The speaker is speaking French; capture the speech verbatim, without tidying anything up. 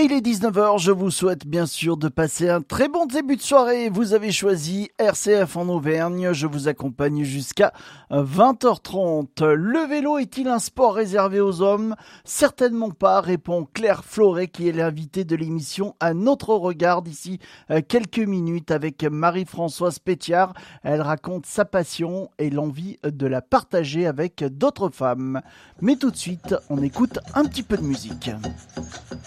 Et il est dix-neuf heures, je vous souhaite bien sûr de passer un très bon début de soirée. Vous avez choisi R C F en Auvergne, je vous accompagne jusqu'à vingt heures trente. Le vélo est-il un sport réservé aux hommes ? Certainement pas, répond Claire Floret qui est l'invitée de l'émission À notre regard d'ici quelques minutes avec Marie-Françoise Pétiard. Elle raconte sa passion et l'envie de la partager avec d'autres femmes. Mais tout de suite, on écoute un petit peu de musique.